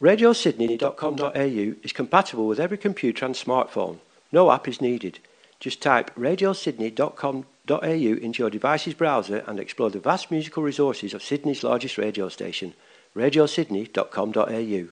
RadioSydney.com.au is compatible with every computer and smartphone. No app is needed. Just type RadioSydney.com.au into your device's browser and explore the vast musical resources of Sydney's largest radio station, RadioSydney.com.au.